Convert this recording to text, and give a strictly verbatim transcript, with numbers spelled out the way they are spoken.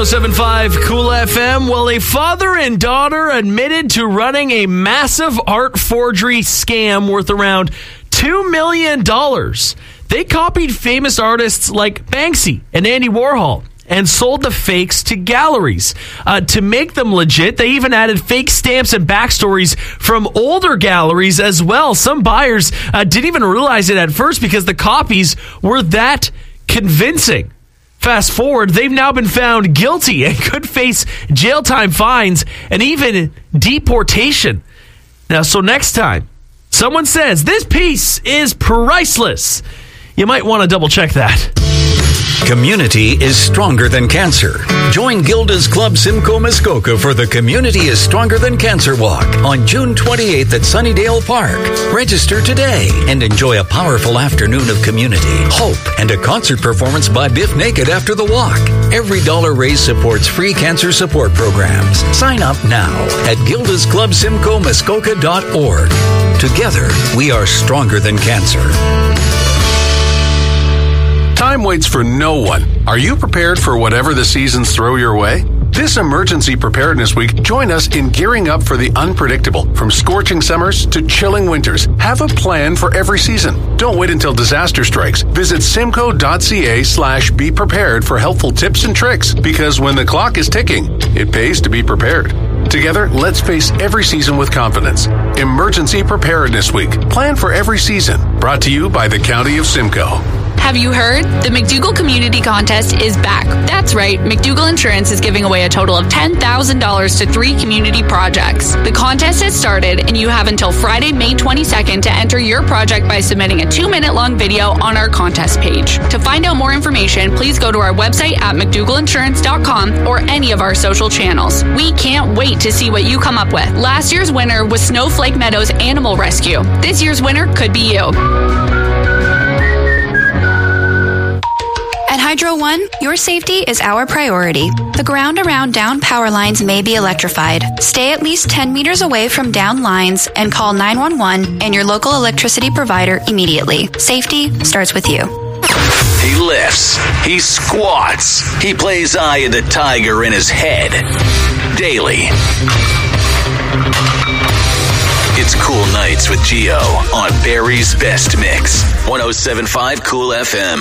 oh seven point five Cool F M. Well, a father and daughter admitted to running a massive art forgery scam worth around two million dollars. They copied famous artists like Banksy and Andy Warhol and sold the fakes to galleries. Uh, to make them legit, they even added fake stamps and backstories from older galleries as well. Some buyers uh, didn't even realize it at first because the copies were that convincing. Fast forward, they've now been found guilty and could face jail time, fines, and even deportation. Now, so next time someone says this piece is priceless, you might want to double check that. Community is stronger than cancer. Join Gilda's Club Simcoe Muskoka for the Community is Stronger Than Cancer Walk on June twenty-eighth at Sunnydale Park. Register today and enjoy a powerful afternoon of community, hope, and a concert performance by Biff Naked after the walk. Every dollar raised supports free cancer support programs. Sign up now at gildas club simcoe muskoka dot org. Together, we are stronger than cancer. Time waits for no one. Are you prepared for whatever the seasons throw your way? This Emergency Preparedness Week, join us in gearing up for the unpredictable. From scorching summers to chilling winters, have a plan for every season. Don't wait until disaster strikes. Visit simcoe.ca slash be prepared for helpful tips and tricks, because when the clock is ticking, it pays to be prepared. Together, let's face every season with confidence. Emergency Preparedness Week. Plan for every season. Brought to you by the County of Simcoe. Have you heard? The McDougall Community Contest is back. That's right, McDougall Insurance is giving away a total of ten thousand dollars to three community projects. The contest has started, and you have until Friday, May twenty-second to enter your project by submitting a two-minute long video on our contest page. To find out more information, please go to our website at mcdougall insurance dot com or any of our social channels. We can't wait to see what you come up with. Last year's winner was Snowflake Meadows Animal Rescue. This year's winner could be you. At Hydro One, your safety is our priority. The ground around down power lines may be electrified. Stay at least ten meters away from down lines and call nine one one and your local electricity provider immediately. Safety starts with you. He lifts. He squats. He plays Eye of the Tiger in his head. Daily. It's Cool Nights with Gio on Barry's Best Mix. one oh seven point five Cool F M.